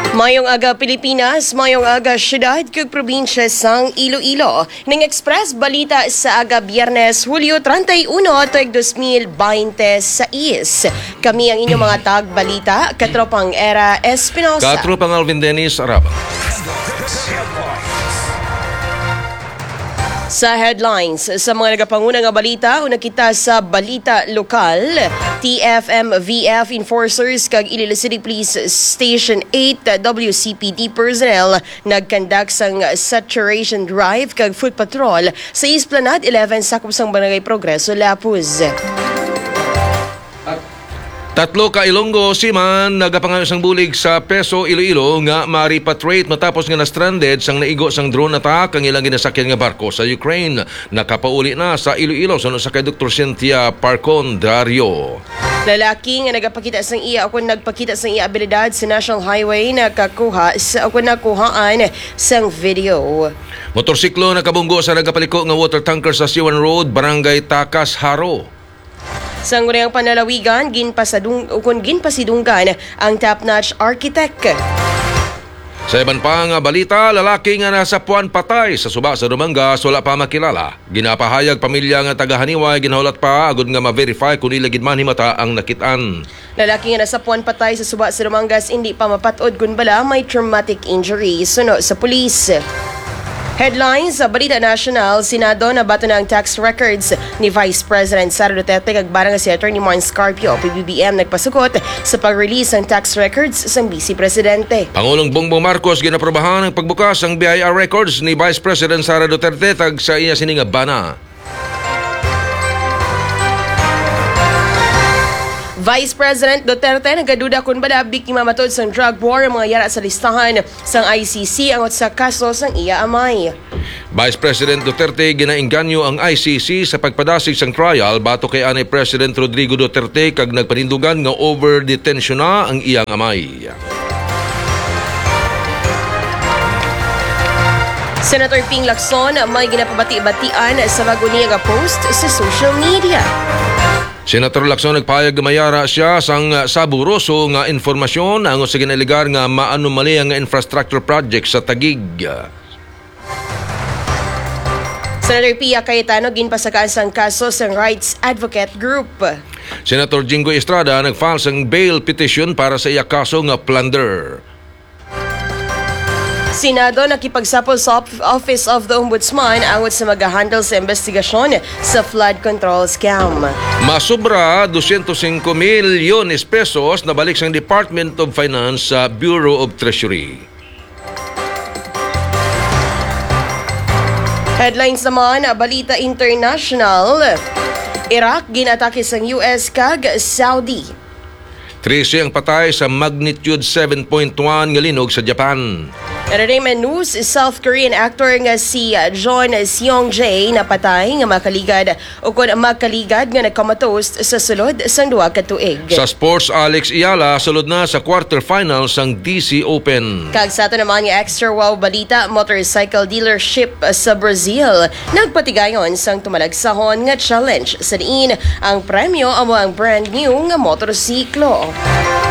Mayong aga Pilipinas, mayong aga syudad kag probinsya sang Iloilo. Ning Express balita sa aga Biyernes, Hulyo 31, tuig 2026. Kami ang inyong mga tagbalita, Katropang Era Espinosa. Katropang Alvin Dennis Arabang. Sa headlines, sa mga nagapanguna nga balita, una kita sa balita lokal, TFM-VF enforcers kag Iloilo City Police Station 8 WCPD personnel nagkandak sang saturation drive kag foot patrol sa Esplanade 11 sakop sang Barangay Progreso, Lapuz. Tatlo ka Ilonggo Seaman nagapangayo sang bulig sa Peso, Iloilo nga ma-repatriate matapos nga na-stranded sang naigo sang drone attack ang ilang ginasakyan nga barko sa Ukraine. Nakapauli na sa Iloilo sunod sa kay Dr. Cynthia Parcondario. Lalaki nga nagpakita sang iya nagpakita sang iya abilidad sa National Highway nakakuhaan sang video. Motorsiklo nakabunggo sa nagapaliko nga water tanker sa Siwan Road, Barangay Takas, Haro. Sa ngunayang panalawigan, ginpasidunggan ang top-notch architect. Sa iban pa nga balita, lalaki nga nasa puwan patay sa suba sa Dumangas wala pa makilala. Ginapahayag pamilya nga taga-Haniway ginaulat pa agud nga ma-verify kung ilagid man himata ang nakitaan. Lalaki nga nasa puwan patay sa suba sa Dumangas hindi pa mapatod kun bala may traumatic injury suno sa pulis. Headlines sa Balita National, Senado na bato na ang tax records ni Vice President Sara Duterte kag barang si Attorney Mon Scarpio. PBBM nagpasukot sa pag-release ng tax records sa Vice Presidente. Pangulong Bongbong Marcos ginaprobahan ang pagbukas ng BIR records ni Vice President Sara Duterte tag sa iya sininga bana. Vice President Duterte nagaduda kung bala biktima matod sang drug war ang mga yara sa listahan sang ICC angot sa kaso sang iya amay. Vice President Duterte ginaengganyo ang ICC sa pagpadasig sang trial bato kay anay President Rodrigo Duterte kag nagpanindugan nga over-detention na ang iyang amay. Senator Ping Lacson may ginapabati-batian sa bagong nga post sa social media. Senator Lacson nagpayag mayara siya sang saburoso nga informasyon ang sa ginaligar nga maanomali ang infrastructure project sa Taguig. Senator Pia Cayetano ginpasakaan sang kaso sang Rights Advocate Group. Senator Jingo Estrada nagfile sang bail petition para sa iya kaso nga plunder. Senado nakipagsapol sa Office of the Ombudsman angot sa mag-handle sa investigasyon sa flood control scam. Masubra 205 milyones pesos na balik sa Department of Finance sa Bureau of Treasury. Headlines naman, Balita International. Iraq ginatake sa US kag Saudi. 13 ang patay sa magnitude 7.1 nga linog sa Japan. Entertainment news, South Korean actor nga si John Seong-jae napatay nga makaligad o kung makaligad nga nagkamatos sa sulod sang duwa ka tuig. Sa sports, Alex Ayala sulod na sa quarterfinals sang DC Open. Kag sa ito naman nga extra wow balita, motorcycle dealership sa Brazil nagpatigayon sang tumalagsahon nga challenge. Sa diin ang premyo amo ang brand new nga motorsiklo.